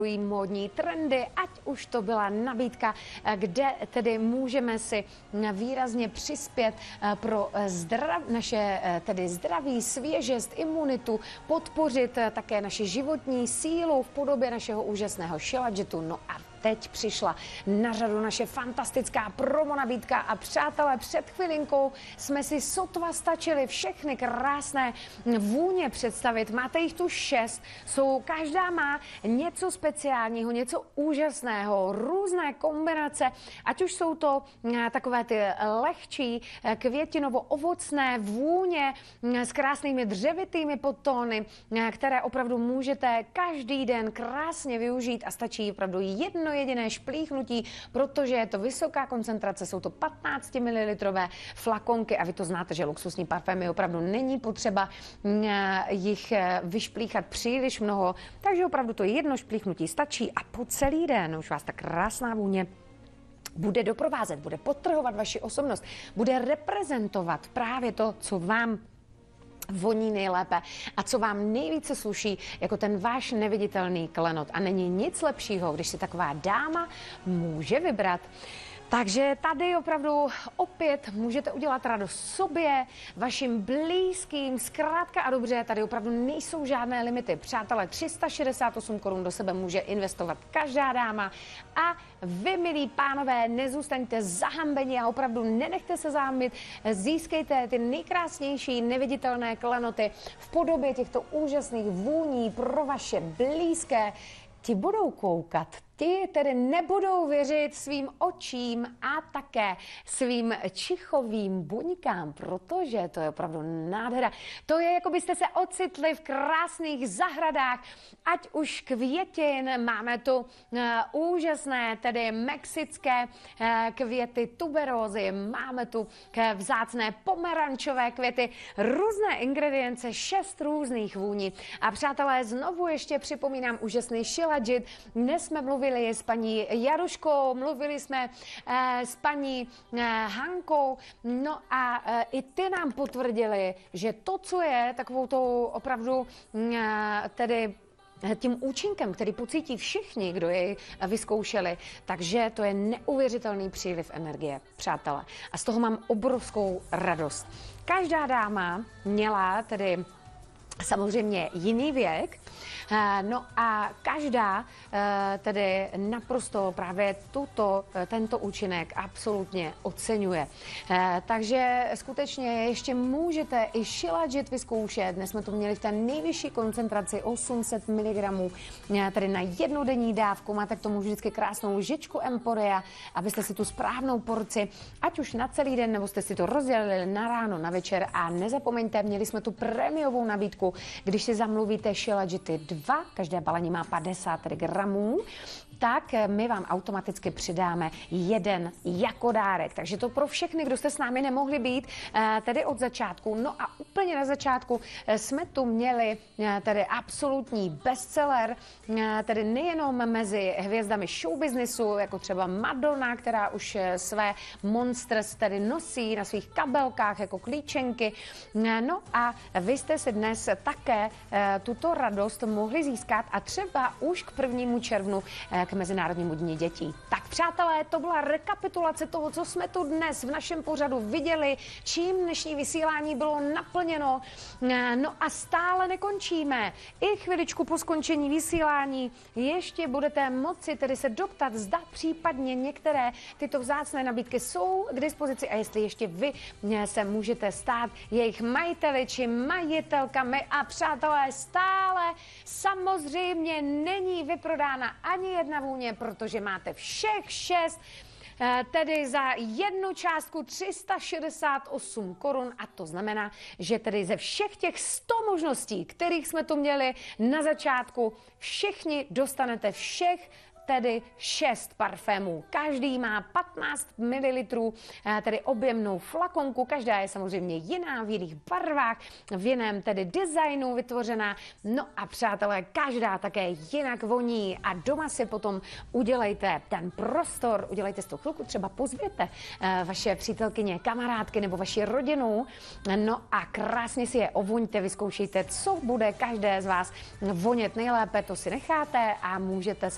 módní trendy, ať už to byla nabídka, kde tedy můžeme si výrazně přispět pro naše tedy zdraví, svěžest, imunitu, podpořit také naši životní sílu v podobě našeho úžasného Shilajit-u. No a teď přišla na řadu naše fantastická promo nabídka a přátelé, před chvilinkou jsme si sotva stačili všechny krásné vůně představit. Máte jich tu 6, každá má něco speciálního, něco úžasného, různé kombinace, ať už jsou to takové ty lehčí květinovo-ovocné vůně s krásnými dřevitými podtóny, které opravdu můžete každý den krásně využít a stačí opravdu jedno jediné šplíchnutí, protože je to vysoká koncentrace, jsou to 15 ml flakonky a vy to znáte, že luxusní parfémy opravdu není potřeba jich vyšplíchat příliš mnoho, takže opravdu to jedno šplíchnutí stačí a po celý den už vás ta krásná vůně bude doprovázet, bude podtrhovat vaši osobnost, bude reprezentovat právě to, co vám voní nejlépe a co vám nejvíce sluší, jako ten váš neviditelný klenot. A není nic lepšího, když si taková dáma může vybrat. Takže tady opravdu opět můžete udělat radost sobě, vašim blízkým, zkrátka a dobře, tady opravdu nejsou žádné limity. Přátelé, 368 korun do sebe může investovat každá dáma a vy, milí pánové, nezůstaňte zahambeni a opravdu nenechte se zahambit, získejte ty nejkrásnější neviditelné klenoty v podobě těchto úžasných vůní pro vaše blízké. Ti budou koukat, ti tedy nebudou věřit svým očím a také svým čichovým buňkám, protože to je opravdu nádhera. To je, jako byste se ocitli v krásných zahradách, ať už květin, máme tu úžasné, tedy mexické květy tuberózy, máme tu vzácné pomerančové květy, různé ingredience, 6 různých vůní. A přátelé, znovu ještě připomínám úžasný Shilajit. Dnes jsme mluvili s paní Jaruškou, mluvili jsme s paní Hankou, no a i ty nám potvrdili, že to, co je takovou tou opravdu tedy tím účinkem, který pocítí všichni, kdo jej vyzkoušeli, takže to je neuvěřitelný příliv energie, přátelé. A z toho mám obrovskou radost. Každá dáma měla tedy samozřejmě jiný věk, no a každá tedy naprosto právě tento účinek absolutně oceňuje. Takže skutečně ještě můžete i Shilajit vyzkoušet. Dnes jsme to měli v té nejvyšší koncentraci 800 mg, tedy na jednodenní dávku. Máte k tomu vždycky krásnou lžičku Emporia, abyste si tu správnou porci, ať už na celý den, nebo jste si to rozdělili na ráno, na večer. A nezapomeňte, měli jsme tu prémiovou nabídku, když si zamluvíte Shilajity 2, každé balení má 50 gramů, tak my vám automaticky přidáme jeden jako dárek. Takže to pro všechny, kdo jste s námi nemohli být, tedy od začátku. No a úplně na začátku jsme tu měli tedy absolutní bestseller, tedy nejenom mezi hvězdami showbiznisu, jako třeba Madonna, která už své monsters tedy nosí na svých kabelkách jako klíčenky. No a vy jste si dnes také tuto radost mohli získat a třeba už k 1. červnu k Mezinárodnímu dni dětí. Tak přátelé, to byla rekapitulace toho, co jsme tu dnes v našem pořadu viděli, čím dnešní vysílání bylo naplněno. No a stále nekončíme. I chviličku po skončení vysílání ještě budete moci tedy se doptat, zda případně některé tyto vzácné nabídky jsou k dispozici a jestli ještě vy se můžete stát jejich majiteli či majitelkami. A přátelé, stále samozřejmě není vyprodána ani jedna vůně, protože máte všech 6, tedy za jednu částku 368 korun a to znamená, že tedy ze všech těch 100 možností, kterých jsme tu měli na začátku, všichni dostanete všech tedy 6 parfémů. Každý má 15 ml, tedy objemnou flakonku, každá je samozřejmě jiná, v jiných barvách, v jiném tedy designu vytvořená. No a přátelé, každá také jinak voní a doma si potom udělejte ten prostor, udělejte si to chvilku, třeba pozvěte vaše přítelkyně, kamarádky nebo vaši rodinu, no a krásně si je ovoňte, vyzkoušejte, co bude každé z vás vonět nejlépe, to si necháte a můžete se